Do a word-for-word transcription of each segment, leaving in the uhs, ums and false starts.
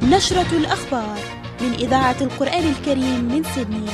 نشرة الأخبار من إذاعة القرآن الكريم من سيدني.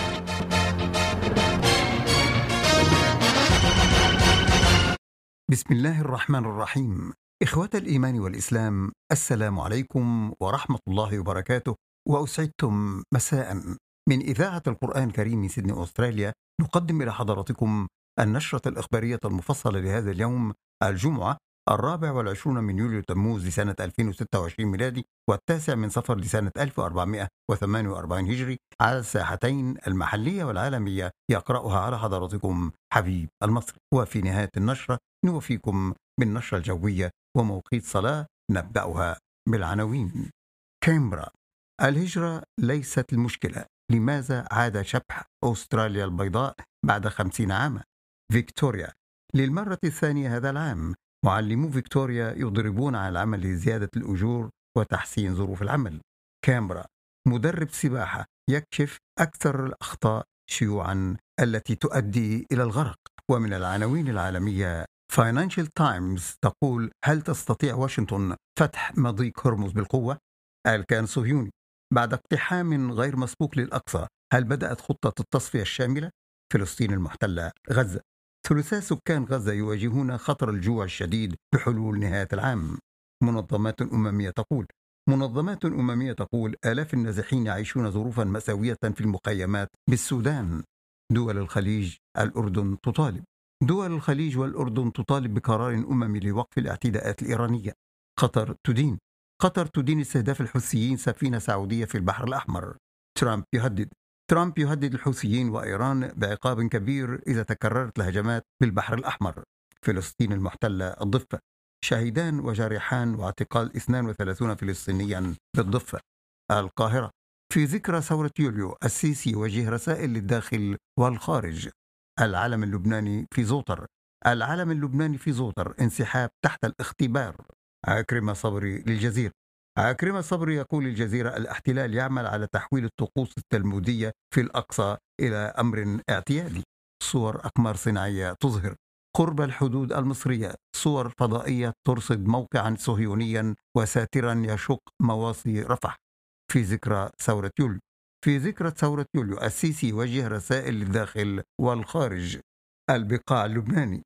بسم الله الرحمن الرحيم. إخوة الإيمان والإسلام، السلام عليكم ورحمة الله وبركاته، وأسعدتم مساء. من إذاعة القرآن الكريم من سيدني أستراليا نقدم إلى حضراتكم النشرة الإخبارية المفصلة لهذا اليوم، الجمعة الرابع والعشرون من يوليو تموز لسنة ألفين وستة وعشرين ميلادي، والتاسع من صفر لسنة ألف وأربعمائة وثمانية وأربعين هجري، على الساحتين المحلية والعالمية. يقرأها على حضراتكم حبيب المصري. وفي نهاية النشرة نوفيكم بالنشرة الجوية وموقيت صلاة. نبدأها بالعناوين. كامبرا: الهجرة ليست المشكلة، لماذا عاد شبح أستراليا البيضاء بعد خمسين عاما؟ فيكتوريا: للمرة الثانية هذا العام معلمو فيكتوريا يضربون على العمل لزيادة الأجور وتحسين ظروف العمل. كامبرا: مدرب سباحة يكشف أكثر الأخطاء شيوعا التي تؤدي إلى الغرق. ومن العناوين العالمية، فاينانشال تايمز تقول: هل تستطيع واشنطن فتح مضيق هرمز بالقوة؟ الكيان الصهيوني: بعد اقتحام غير مسبوق للأقصى، هل بدأت خطة التصفية الشاملة؟ فلسطين المحتلة: غزة: ثلثاء سكان غزة يواجهون خطر الجوع الشديد بحلول نهاية العام. منظمات أممية تقول منظمات أممية تقول آلاف النازحين يعيشون ظروفا مأساوية في المخيمات بالسودان. دول الخليج: الأردن تطالب دول الخليج والأردن تطالب بقرار أممي لوقف الاعتداءات الإيرانية. قطر تدين قطر تدين استهداف الحوثيين سفينة سعودية في البحر الأحمر. ترامب يهدد ترامب يهدد الحوثيين وإيران بعقاب كبير إذا تكررت الهجمات بالبحر الأحمر. فلسطين المحتلة الضفة: شهيدان وجارحان واعتقال اثنين وثلاثين فلسطينيا بالضفة. القاهرة: في ذكرى ثورة يوليو، السيسي يوجه رسائل للداخل والخارج. العلم اللبناني في زوطر العلم اللبناني في زوطر انسحاب تحت الاختبار. عكرمة صبري للجزيرة عكرمة صبري يقول للجزيرة: الاحتلال يعمل على تحويل الطقوس التلمودية في الأقصى إلى أمر اعتيادي. صور أقمار صناعية تظهر قرب الحدود المصرية. صور فضائية ترصد موقعا صهيونيا وساترا يشق مواصي رفح. في ذكرى ثورة يوليو في ذكرى ثورة يوليو السيسي يوجه رسائل للداخل والخارج. البقاع اللبناني: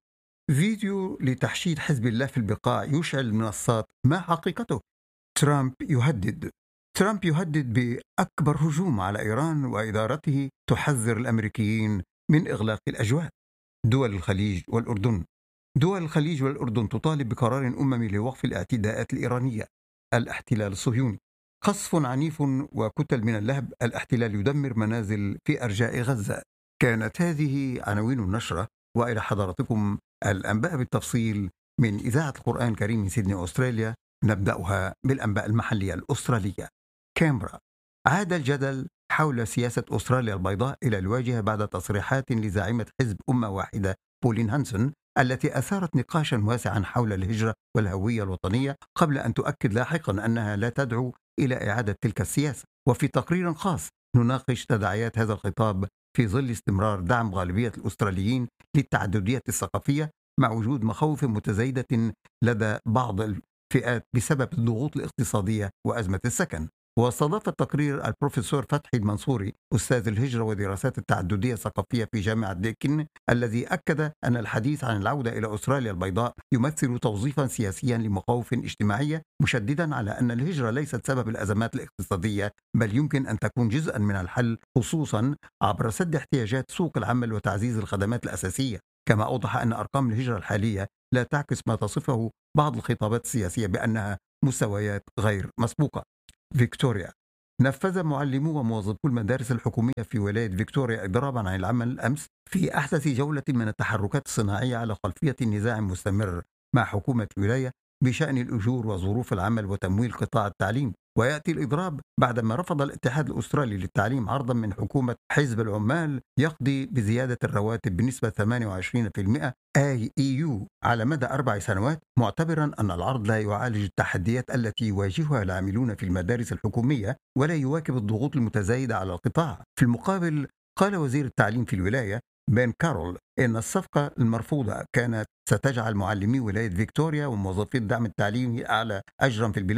فيديو لتحشيد حزب الله في البقاع يشعل المنصات، ما حقيقته؟ ترامب يهدد ترامب يهدد بأكبر هجوم على إيران، وإدارته تحذر الأمريكيين من إغلاق الأجواء. دول الخليج والأردن دول الخليج والأردن تطالب بقرار أممي لوقف الاعتداءات الإيرانية. الاحتلال الصهيوني: قصف عنيف وكتل من اللهب، الاحتلال يدمر منازل في أرجاء غزة. كانت هذه عناوين النشرة، وإلى حضراتكم الأنباء بالتفصيل من إذاعة القرآن الكريم من سيدني أستراليا. نبدأها بالأنباء المحلية الأسترالية. كامبرا: عاد الجدل حول سياسة أستراليا البيضاء إلى الواجهة بعد تصريحات لزاعمة حزب أمة واحدة بولين هانسون، التي أثارت نقاشا واسعا حول الهجرة والهوية الوطنية، قبل أن تؤكد لاحقا أنها لا تدعو إلى إعادة تلك السياسة. وفي تقرير خاص نناقش تداعيات هذا الخطاب في ظل استمرار دعم غالبية الأستراليين للتعددية الثقافية، مع وجود مخاوف متزايدة لدى بعض الفئات بسبب الضغوط الاقتصادية وأزمة السكن. واستضاف التقرير البروفيسور فتحي المنصوري، أستاذ الهجرة ودراسات التعددية الثقافية في جامعة ديكن، الذي أكد أن الحديث عن العودة إلى أستراليا البيضاء يمثل توظيفا سياسيا لمخاوف اجتماعية، مشددا على أن الهجرة ليست سبب الأزمات الاقتصادية، بل يمكن أن تكون جزءا من الحل، خصوصا عبر سد احتياجات سوق العمل وتعزيز الخدمات الأساسية. كما أوضح أن أرقام الهجرة الحالية لا تعكس ما تصفه بعض الخطابات السياسية بأنها مستويات غير مسبوقة. فيكتوريا: نفذ معلمو وموظفو المدارس الحكومية في ولاية فيكتوريا إضرابا عن العمل أمس في أحدث جولة من التحركات الصناعية على خلفية نزاع مستمر مع حكومة الولاية بشأن الأجور وظروف العمل وتمويل قطاع التعليم. ويأتي الإضراب بعدما رفض الاتحاد الأسترالي للتعليم عرضا من حكومة حزب العمال يقضي بزيادة الرواتب بنسبة ثمانية وعشرين بالمئة آي إي يو على مدى أربع سنوات، معتبرا أن العرض لا يعالج التحديات التي يواجهها العاملون في المدارس الحكومية ولا يواكب الضغوط المتزايدة على القطاع. في المقابل، قال وزير التعليم في الولاية بين كارول إن الصفقة المرفوضة كانت ستجعل معلمي ولاية فيكتوريا وموظفي الدعم التعليمي أعلى أجرا في البلاد،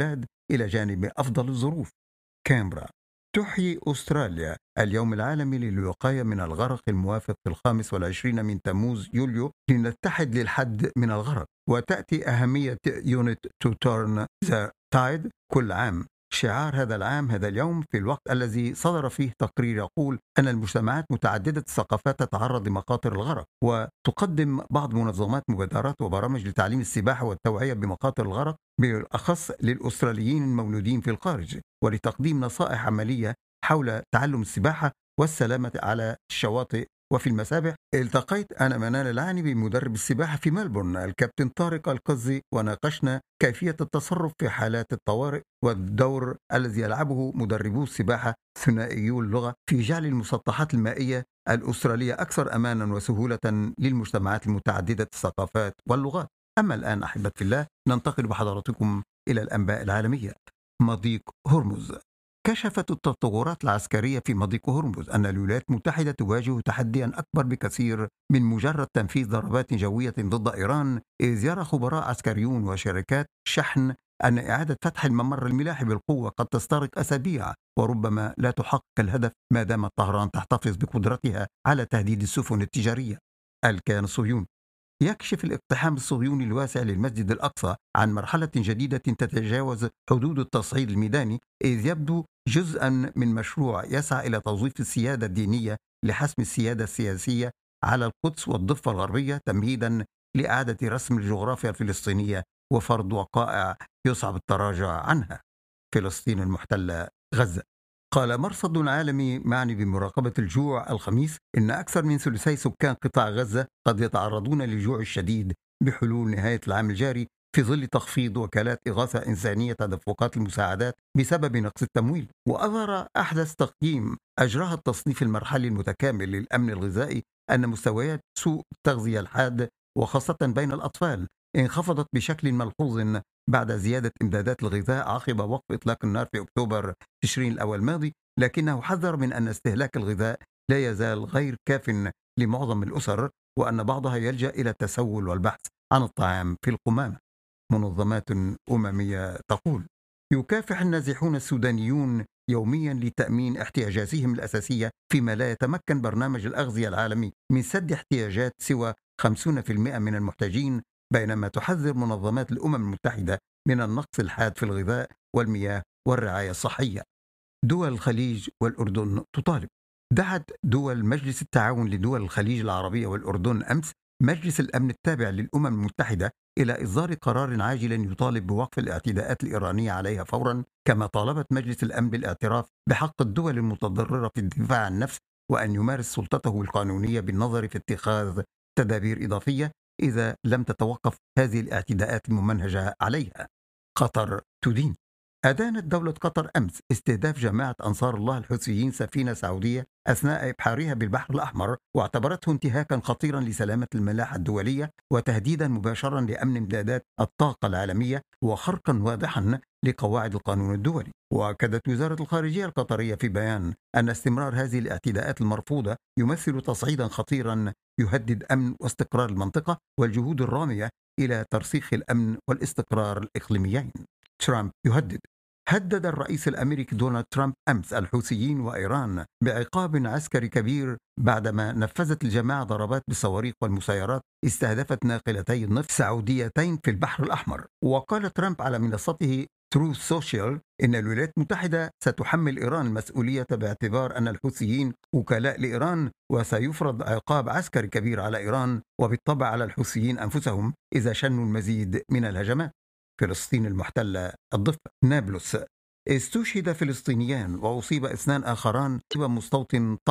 إلى جانب أفضل الظروف. كامبرا. تحيي أستراليا اليوم العالمي للوقاية من الغرق الموافق في الخامس والعشرين من تموز يوليو لنتحد للحد من الغرق. وتأتي أهمية يونت تو تورن ذا تايد كل عام. شعار هذا العام هذا اليوم في الوقت الذي صدر فيه تقرير يقول أن المجتمعات متعددة الثقافات تتعرض لمخاطر الغرق، وتقدم بعض منظمات مبادرات وبرامج لتعليم السباحة والتوعية بمخاطر الغرق بالأخص للأستراليين المولودين في الخارج، ولتقديم نصائح عملية حول تعلم السباحة والسلامة على الشواطئ وفي المسابح. التقيت أنا منال العاني بمدرب السباحة في ملبورن الكابتن طارق القزي، وناقشنا كيفية التصرف في حالات الطوارئ والدور الذي يلعبه مدربو السباحة ثنائيو اللغة في جعل المسطحات المائية الأسترالية أكثر أمانا وسهولة للمجتمعات المتعددة الثقافات واللغات. أما الآن أحبة في الله ننتقل بحضراتكم إلى الأنباء العالمية. مضيق هرمز. كشفت التطورات العسكرية في مضيق هرمز أن الولايات المتحدة تواجه تحديا أكبر بكثير من مجرد تنفيذ ضربات جوية ضد إيران، إذ يرى خبراء عسكريون وشركات شحن أن إعادة فتح الممر الملاحي بالقوة قد تستغرق أسابيع وربما لا تحقق الهدف ما دامت طهران تحتفظ بقدرتها على تهديد السفن التجارية. الكيان الصهيوني. يكشف الاقتحام الصهيوني الواسع للمسجد الأقصى عن مرحلة جديدة تتجاوز حدود التصعيد الميداني، إذ يبدو جزءا من مشروع يسعى إلى توظيف السيادة الدينية لحسم السيادة السياسية على القدس والضفة الغربية تمهيدا لإعادة رسم الجغرافيا الفلسطينية وفرض وقائع يصعب التراجع عنها. فلسطين المحتلة. غزة. قال مرصد عالمي معني بمراقبة الجوع الخميس إن أكثر من ثلثي سكان قطاع غزة قد يتعرضون للجوع الشديد بحلول نهاية العام الجاري في ظل تخفيض وكالات إغاثة إنسانية تدفقات المساعدات بسبب نقص التمويل. وأظهر أحدث تقييم أجراه التصنيف المرحلي المتكامل للأمن الغذائي أن مستويات سوء التغذية الحاد وخاصة بين الأطفال انخفضت بشكل ملحوظ بعد زيادة إمدادات الغذاء عقب وقف إطلاق النار في أكتوبر تشرين الأول الماضي، لكنه حذر من أن استهلاك الغذاء لا يزال غير كاف لمعظم الأسر، وأن بعضها يلجأ إلى التسول والبحث عن الطعام في القمامة. منظمات أممية تقول يكافح النازحون السودانيون يوميا لتأمين احتياجاتهم الأساسية، فيما لا يتمكن برنامج الأغذية العالمي من سد احتياجات سوى خمسين بالمئة من المحتاجين، بينما تحذر منظمات الأمم المتحدة من النقص الحاد في الغذاء والمياه والرعاية الصحية. دول الخليج والأردن تطالب. دعت دول مجلس التعاون لدول الخليج العربية والأردن أمس مجلس الأمن التابع للأمم المتحدة إلى إصدار قرار عاجل يطالب بوقف الاعتداءات الإيرانية عليها فورا، كما طالبت مجلس الأمن بالاعتراف بحق الدول المتضررة في الدفاع عن النفس وأن يمارس سلطته القانونية بالنظر في اتخاذ تدابير إضافية إذا لم تتوقف هذه الاعتداءات الممنهجة عليها. قطر تدين. أدانت دولة قطر أمس استهداف جماعة أنصار الله الحوثيين سفينة سعودية أثناء إبحارها بالبحر الأحمر، واعتبرته انتهاكا خطيرا لسلامة الملاحة الدولية وتهديدا مباشرا لأمن إمدادات الطاقة العالمية وخرقا واضحا لقواعد القانون الدولي. وأكدت وزارة الخارجية القطرية في بيان أن استمرار هذه الاعتداءات المرفوضة يمثل تصعيدا خطيرا يهدد أمن واستقرار المنطقة والجهود الرامية إلى ترسيخ الأمن والاستقرار الإقليميين. ترامب يهدد. هدد الرئيس الأمريكي دونالد ترامب أمس الحوثيين وإيران بعقاب عسكري كبير بعدما نفذت الجماعة ضربات بالصواريخ والمسيرات استهدفت ناقلتي النفط سعوديتين في البحر الأحمر. وقال ترامب على منصته تروث سوشيال إن الولايات المتحدة ستحمل إيران المسؤولية باعتبار أن الحوثيين وكلاء لإيران، وسيفرض عقاب عسكري كبير على إيران وبالطبع على الحوثيين أنفسهم إذا شنوا المزيد من الهجمات. فلسطين المحتلة. الضفة. نابلس. استشهد فلسطينيان وأصيب اثنان آخران مستوطن